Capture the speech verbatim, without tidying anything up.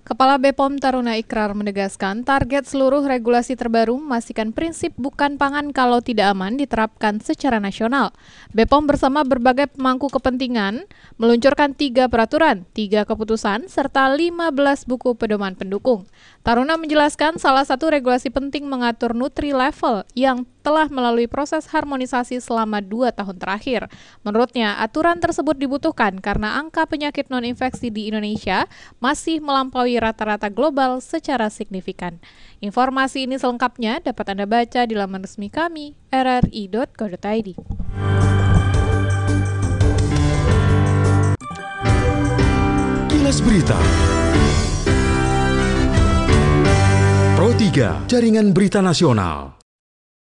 Kepala B P O M Taruna Ikrar menegaskan target seluruh regulasi terbaru memastikan prinsip bukan pangan kalau tidak aman diterapkan secara nasional. B P O M bersama berbagai pemangku kepentingan meluncurkan tiga peraturan, tiga keputusan, serta lima belas buku pedoman pendukung. Taruna menjelaskan salah satu regulasi penting mengatur Nutri Level yang telah melalui proses harmonisasi selama dua tahun terakhir. Menurutnya, aturan tersebut dibutuhkan karena angka penyakit non-infeksi di Indonesia masih melampaui rata-rata global secara signifikan. Informasi ini selengkapnya dapat Anda baca di laman resmi kami, r r i dot co dot i d. Kilas Berita Pro tiga, Jaringan Berita Nasional.